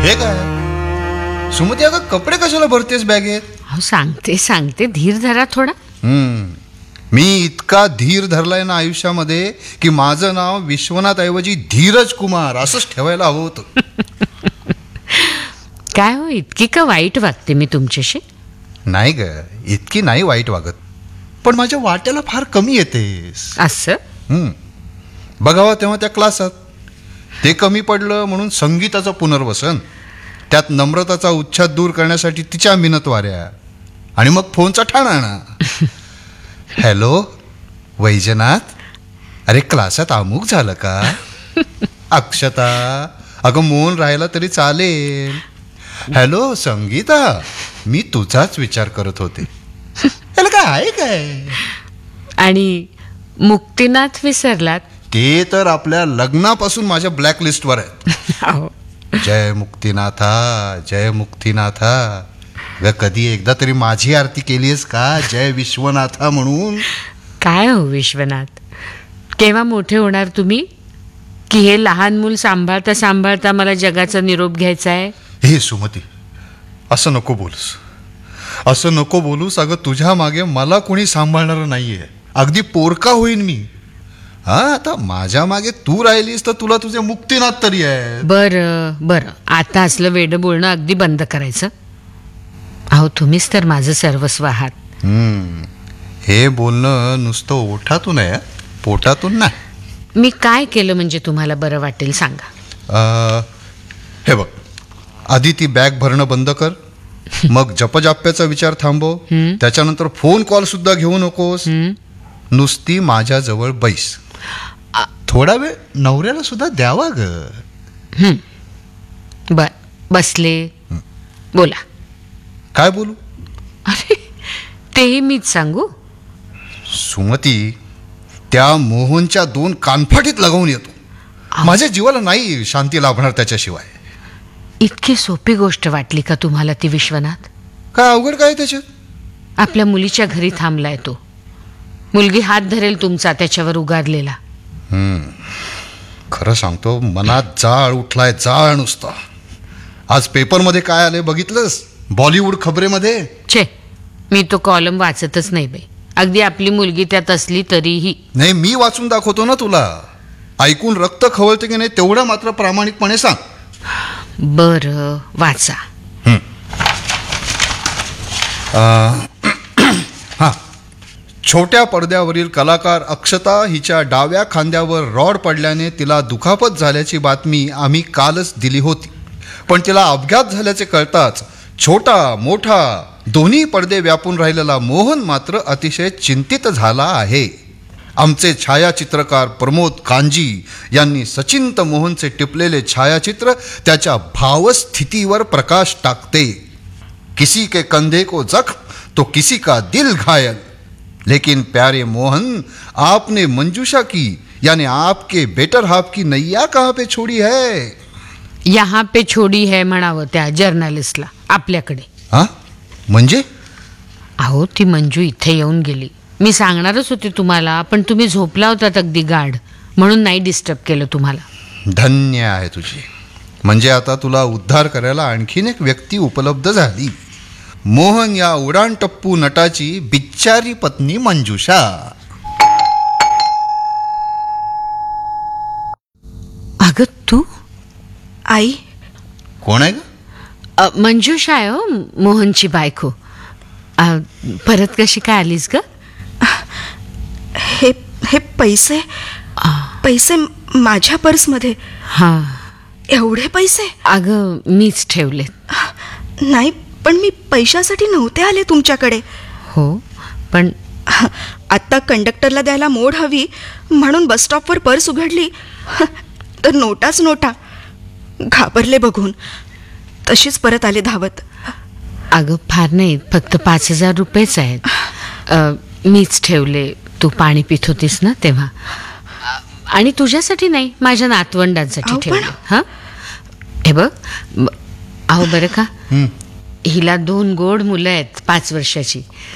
हे काय सुमती, अगं कपडे कशाला भरतेस बॅगेत? अहो सांगते धीर धरा थोडा. मी इतका धीर धरलाय ना आयुष्यामध्ये की माझं नाव विश्वनाथ ऐवजी धीरज कुमार असंच ठेवायला हवं होतं. काय हो, इतकी का वाईट वागते मी तुमच्याशी? नाही ग, इतकी नाही वाईट वागत, पण माझ्या वाट्याला फार कमी येतेस. असं? बघावा तेव्हा त्या क्लासात ते कमी पडलं म्हणून संगीताचं पुनर्वसन, त्यात नम्रताचा उच्छाद दूर करण्यासाठी तिच्या मिनतवाऱ्या, आणि मग फोनचा ठाणाणा. हॅलो वैजनाथ, अरे क्लासात अमुक झालं का? अक्षता, अगं मौन राहायला तरी चालेल. हॅलो संगीता, मी तुझाच विचार करत होते. त्याला काय आहे काय? आणि मुक्तीनाथ विसरलात? ते तर आपल्या लग्नापासून माझ्या ब्लॅकलिस्टवर आहेत. जय मुक्तीनाथा, जय मुक्तीनाथा. ग कधी एकदा तरी माझी आरती केलीस का जय विश्वनाथा म्हणून? काय हो विश्वनाथ, केव्हा मोठे होणार तुम्ही की हे लहान मूल सांभाळता सांभाळता मला जगाचा निरोप घ्यायचा आहे? हे सुमती, असं नको बोलूस, असं नको बोलूस. अगं तुझ्या मागे मला कोणी सांभाळणार नाहीये, अगदी पोरका होईन मी. हा, आता माझ्या मागे तू राहिलीस तर तुला तुझे मुक्तीनाथ तरी आहे. बरं, आता असलं वेडं बोलणं अगदी बंद करायचं. अहो तुम्हीच तर माझं सर्वस्व आहात. हे बोलणं नुसतं ओठातून आहे, पोटातून नाही. मी काय केलं म्हणजे तुम्हाला बरं वाटेल सांगा. हे बघ, आधी ती बॅग भरणं बंद कर, मग जपजाप्याचा विचार थांबव, त्याच्यानंतर फोन कॉल सुद्धा घेऊ नकोस. नुसती माझ्या जवळ बैस. थोडा वेळ नवऱ्याला सुद्धा द्यावा ग. बसले, बोला. काय बोलू? अरे तेही मीच सांगू? सुमती, त्या मोहनच्या 2 कानफाटीत लगावून येतो. माझ्या जीवाला नाही शांती लाभणार त्याच्याशिवाय. इतकी सोपी गोष्ट वाटली का तुम्हाला ती विश्वनाथ? काय अवघड काय त्याच्यात? आपल्या मुलीच्या घरी थांबलाय तो. मुलगी हात धरेल तुमचा त्याच्यावर उगारलेला. खरं सांगतो, मनात जाळ उठलाय, जाळ नुसता. आज पेपरमध्ये काय आले बघितलंस? बॉलिवूड खबरेमध्ये. छे, मी तो कॉलम वाचतच नाही बाई. अगदी आपली मुलगी त्यात असली तरीही. नाही, मी वाचून दाखवतो ना तुला. ऐकून रक्त खवळते की नाही तेवढं मात्र प्रामाणिकपणे सांग. बरं, वाचा. छोट्या पडद्यावरील कलाकार अक्षता हिच्या डाव्या खांद्यावर रॉड पडल्याने तिला दुखापत झाल्याची बातमी आम्ही कालच दिली होती. पण तिला अपघात झाल्याचे कळताच छोटा मोठा दोन्ही पडदे व्यापून राहिलेला मोहन मात्र अतिशय चिंतित झाला आहे. आमचे छायाचित्रकार प्रमोद कांजी यांनी सचिंत मोहनचे टिपलेले छायाचित्र त्याच्या भावस्थितीवर प्रकाश टाकते. किसी के कंधे को जख्म तो किसी का दिल घायल, लेकिन प्यारे मोहन, आपने मंजूषा की यानी आपके बेटर हाफ की नैया कहाँ पे छोड़ी है? यहाँ पे छोडी है म्हणावं त्या जर्नलिस्टला आपल्याकडे. हा म्हणजे? अहो ती मंजू इथे येऊन गेली. मी सांगणारच होते तुम्हाला, पण तुम्ही झोपला होतात अगदी गाढ, म्हणून नाही डिस्टर्ब केलं तुम्हाला. धन्य आहे तुझी. म्हणजे आता तुला उद्धार करायला आणखीन एक व्यक्ती उपलब्ध झाली. मोहन या उडाणटप्पू नटाची बिच्चारी पत्नी मंजुषा. अगं तू? आई. कोण आहे ग? मंजुषा आहे हो, मोहनची बायको. परत कशी काय आलीस ग? हे पैसे माझ्या पर्समध्ये. हां. एवढे पैसे? अगं मीच ठेवले. नाही, पण मी पैशासाठी नव्हते आले तुमच्याकडे. हो, पण आत्ता कंडक्टरला द्यायला मोड हवी म्हणून बसस्टॉपवर पर्स उघडली तर नोटाच नोटा. घाबरले बघून, तशीच परत आले धावत. अगं फार नाही, फक्त 5,000 रुपयेच आहेत. मीच ठेवले, तू पाणी पित होतीस ना तेव्हा. आणि तुझ्यासाठी नाही, माझ्या नातवंडांसाठी ठेवले. हां, हे बघ. अहो बरं का, हिला 2 गोड मुलं आहेत, 5 वर्षाची.